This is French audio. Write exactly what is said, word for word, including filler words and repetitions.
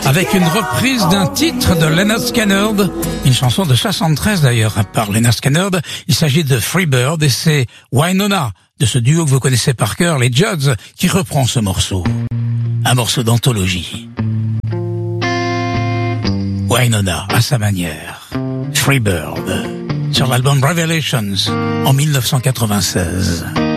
avec une reprise d'un titre de Lynyrd Skynyrd, une chanson de soixante-treize d'ailleurs par Lynyrd Skynyrd. Il s'agit de Freebird et c'est Wynonna de ce duo que vous connaissez par cœur, les Judds, qui reprend ce morceau. Un morceau d'anthologie. Wynonna à sa manière. Freebird sur l'album Revelations en mille neuf cent quatre-vingt-seize.